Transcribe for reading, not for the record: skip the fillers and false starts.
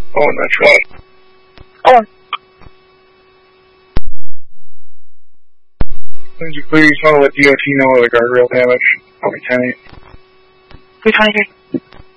Oh, that's right. Oh. Would you please want to let DOT know of the guardrail damage? Probably 10-8. 323.